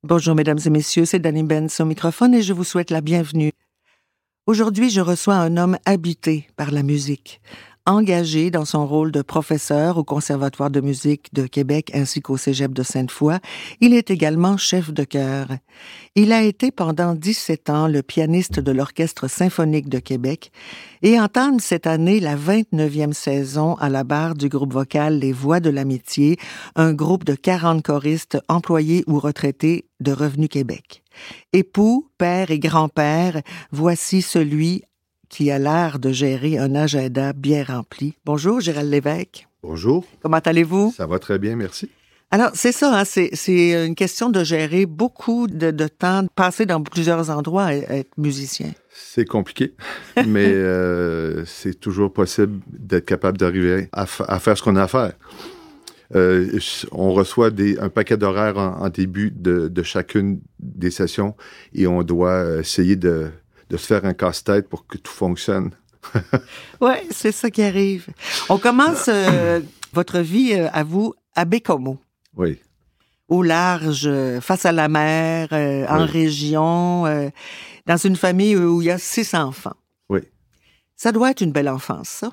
Bonjour mesdames et messieurs, c'est Dani Benz au microphone et je vous souhaite la bienvenue. Aujourd'hui, je reçois un homme habité par la musique, engagé dans son rôle de professeur au Conservatoire de musique de Québec ainsi qu'au Cégep de Sainte-Foy. Il est également chef de chœur. Il a été pendant 17 ans le pianiste de l'Orchestre symphonique de Québec et entame cette année la 29e saison à la barre du groupe vocal Les Voix de l'Amitié, un groupe de 40 choristes employés ou retraités de Revenu Québec. Époux, père et grand-père, voici celui qui a l'air de gérer un agenda bien rempli. Bonjour, Gérald Lévesque. Bonjour. Comment allez-vous? Ça va très bien, merci. Alors, c'est ça, hein, c'est une question de gérer beaucoup de temps, de passer dans plusieurs endroits à être musicien. C'est compliqué, mais c'est toujours possible d'être capable d'arriver à faire ce qu'on a à faire. On reçoit un paquet d'horaires en début de chacune des sessions et on doit essayer de se faire un casse-tête pour que tout fonctionne. Oui, c'est ça qui arrive. On commence votre vie à vous à Bécomo. Oui. Au large, face à la mer, en région, dans une famille où il y a 6 enfants. Oui. Ça doit être une belle enfance, ça.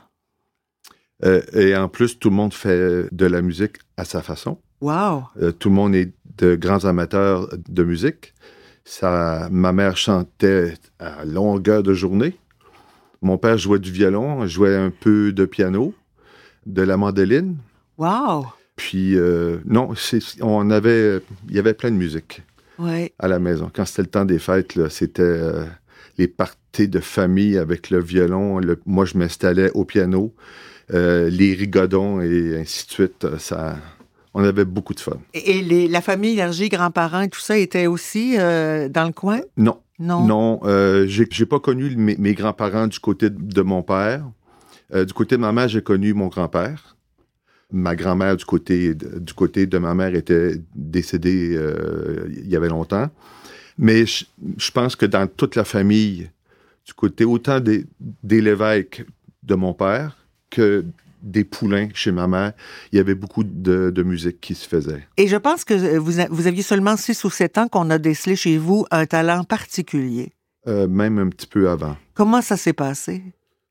Et en plus, tout le monde fait de la musique à sa façon. Wow! Tout le monde est de grands amateurs de musique. Ma mère chantait à longueur de journée. Mon père jouait du violon, jouait un peu de piano, de la mandoline. Wow! Puis, non, il y avait plein de musique à la maison. Quand c'était le temps des fêtes, là, c'était les parties de famille avec le violon. Moi, je m'installais au piano, les rigodons et ainsi de suite. On avait beaucoup de fun. Et la famille élargie, grands-parents et tout ça était aussi dans le coin? Non. Non. Non, j'ai pas connu mes grands-parents du côté de mon père. Du côté de ma mère, j'ai connu mon grand-père. Ma grand-mère du côté de ma mère était décédée il y avait longtemps. Mais je pense que dans toute la famille, du côté autant des Lévesque de mon père que des Poulains chez ma mère, il y avait beaucoup de musique qui se faisait. Et je pense que vous aviez seulement 6 ou 7 ans qu'on a décelé chez vous un talent particulier. Même un petit peu avant. Comment ça s'est passé?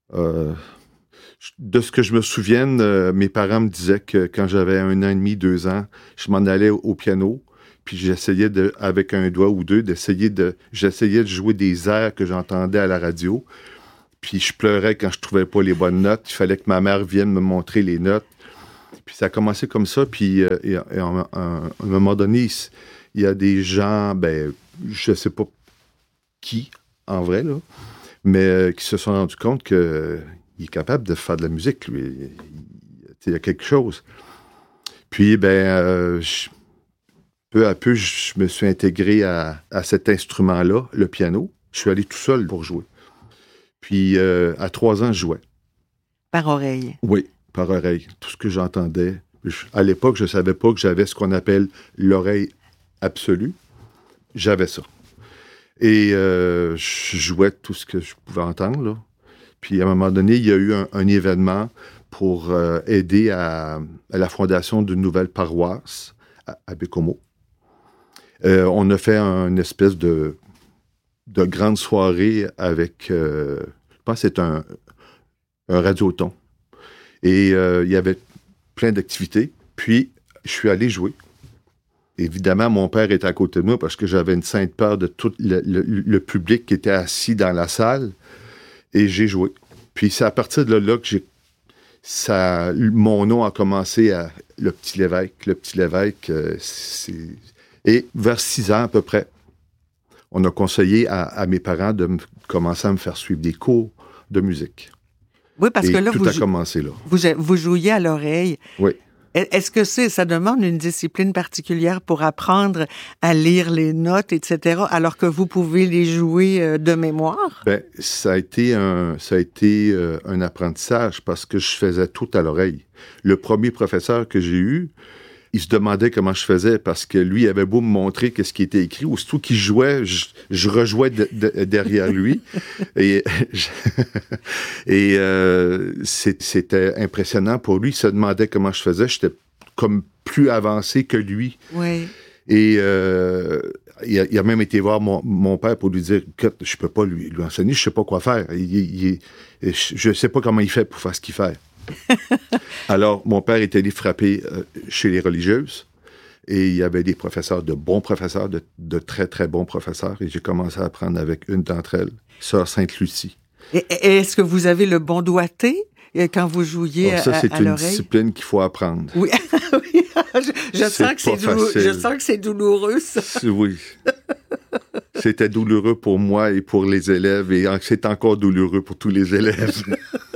De ce que je me souvienne, mes parents me disaient que quand j'avais 1 an et demi, 2 ans, je m'en allais au piano, puis j'essayais avec un doigt ou deux, j'essayais de jouer des airs que j'entendais à la radio. Puis je pleurais quand je trouvais pas les bonnes notes. Il fallait que ma mère vienne me montrer les notes. Puis ça a commencé comme ça. Puis à un moment donné, il y a des gens, je sais pas qui, en vrai, là, mais qui se sont rendus compte qu'il est capable de faire de la musique, lui. Il y a quelque chose. Puis, peu à peu, je me suis intégré à cet instrument-là, le piano. Je suis allé tout seul pour jouer. Puis, à 3 ans, je jouais. Par oreille? Oui, par oreille. Tout ce que j'entendais. À l'époque, je ne savais pas que j'avais ce qu'on appelle l'oreille absolue. J'avais ça. Et je jouais tout ce que je pouvais entendre, là. Puis, à un moment donné, il y a eu un événement pour aider à la fondation d'une nouvelle paroisse à Bécomo. On a fait une espèce de grande soirée avec, je pense que c'est un radioton. Et il y avait plein d'activités. Puis, je suis allé jouer. Évidemment, mon père était à côté de moi parce que j'avais une sainte peur de tout le public qui était assis dans la salle. Et j'ai joué. Puis, c'est à partir de là que mon nom a commencé à Le Petit Lévesque. Le Petit Lévesque, et vers 6 ans à peu près, on a conseillé à mes parents de commencer à me faire suivre des cours de musique. Oui, parce que là, tout a commencé là. Vous jouiez à l'oreille. Oui. Est-ce que ça demande une discipline particulière pour apprendre à lire les notes, etc., alors que vous pouvez les jouer de mémoire? Ça a été un apprentissage parce que je faisais tout à l'oreille. Le premier professeur que j'ai eu, il se demandait comment je faisais parce que lui, il avait beau me montrer qu'est-ce qui était écrit. Aussitôt qu'il jouait, je rejouais derrière lui. Et c'était impressionnant pour lui. Il se demandait comment je faisais. J'étais comme plus avancé que lui. Oui. Et il a même été voir mon père pour lui dire que je peux pas lui enseigner, je sais pas quoi faire. Je sais pas comment il fait pour faire ce qu'il fait. Alors, mon père est allé frapper chez les religieuses. Et il y avait des professeurs, de bons professeurs, de très, très bons professeurs. Et j'ai commencé à apprendre avec une d'entre elles, Sœur Sainte-Lucie. Et est-ce que vous avez le bon doigté quand vous jouiez ça, c'est à une l'oreille? discipline qu'il faut apprendre. Oui, oui. Je sens que c'est douloureux. Je sens que c'est douloureux, ça. Oui. C'était douloureux pour moi et pour les élèves, et c'est encore douloureux pour tous les élèves.